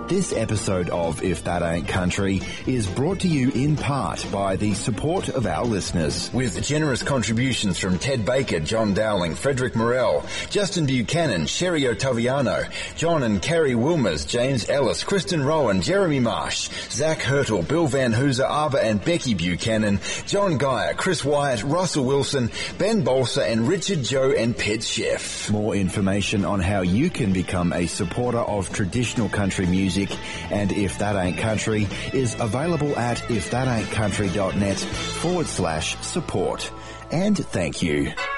This episode of If That Ain't Country is brought to you in part by the support of our listeners. With generous contributions from Ted Baker, John Dowling, Frederick Morell, Justin Buchanan, Sherry Ottaviano, John and Carrie Wilmers, James Ellis, Kristen Rowan, Jeremy Marsh, Zach Hurtle, Bill Van Hooser, Arba and Becky Buchanan, John Geyer, Chris Wyatt, Russell Wilson, Ben Bolser and Richard Joe and Pet Chef. More information on how you can become a supporter of traditional country music and If That Ain't Country is available at ifthataintcountry.net/support. And thank you.